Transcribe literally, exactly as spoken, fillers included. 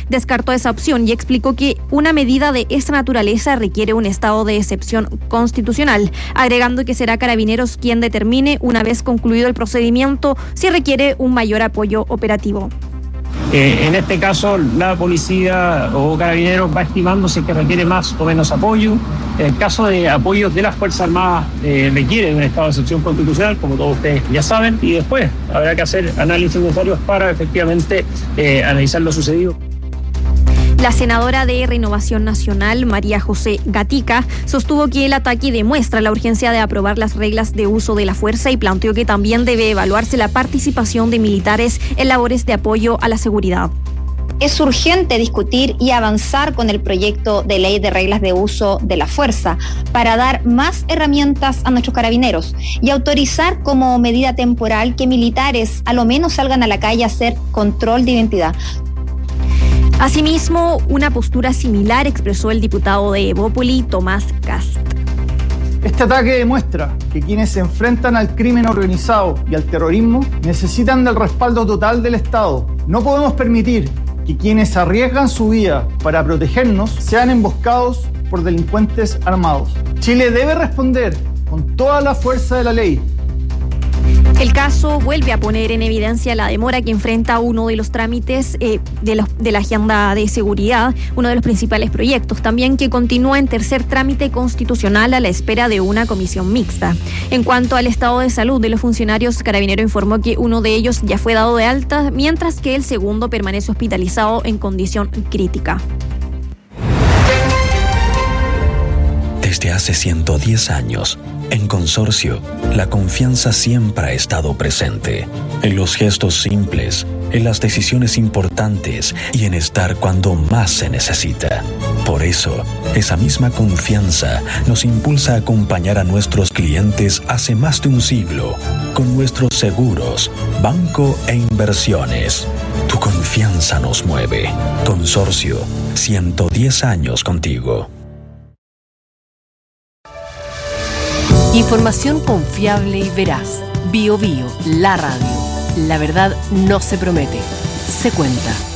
descartó esa opción y explicó que una medida de esta naturaleza requiere un estado de excepción constitucional, agregando que será Carabineros quien determine, una vez concluido el procedimiento, si requiere un mayor apoyo operativo. Eh, en este caso, la policía o Carabineros va estimando si es que requiere más o menos apoyo. En el caso de apoyo de las Fuerzas Armadas, eh, requiere un estado de excepción constitucional, como todos ustedes ya saben, y después habrá que hacer análisis necesarios para efectivamente eh, analizar lo sucedido. La senadora de Renovación Nacional, María José Gatica, sostuvo que el ataque demuestra la urgencia de aprobar las reglas de uso de la fuerza y planteó que también debe evaluarse la participación de militares en labores de apoyo a la seguridad. Es urgente discutir y avanzar con el proyecto de ley de reglas de uso de la fuerza para dar más herramientas a nuestros carabineros y autorizar como medida temporal que militares a lo menos salgan a la calle a hacer control de identidad. Asimismo, una postura similar expresó el diputado de Evópoli, Tomás Cast. Este ataque demuestra que quienes se enfrentan al crimen organizado y al terrorismo necesitan del respaldo total del Estado. No podemos permitir que quienes arriesgan su vida para protegernos sean emboscados por delincuentes armados. Chile debe responder con toda la fuerza de la ley. El caso vuelve a poner en evidencia la demora que enfrenta uno de los trámites eh, de, los, de la agenda de seguridad, uno de los principales proyectos, también que continúa en tercer trámite constitucional a la espera de una comisión mixta. En cuanto al estado de salud de los funcionarios, Carabinero informó que uno de ellos ya fue dado de alta, mientras que el segundo permanece hospitalizado en condición crítica. Desde hace ciento diez años, en Consorcio, la confianza siempre ha estado presente, en los gestos simples, en las decisiones importantes y en estar cuando más se necesita. Por eso, esa misma confianza nos impulsa a acompañar a nuestros clientes hace más de un siglo, con nuestros seguros, banco e inversiones. Tu confianza nos mueve. Consorcio, ciento diez años contigo. Información confiable y veraz. Bio Bio, la radio. La verdad no se promete, se cuenta.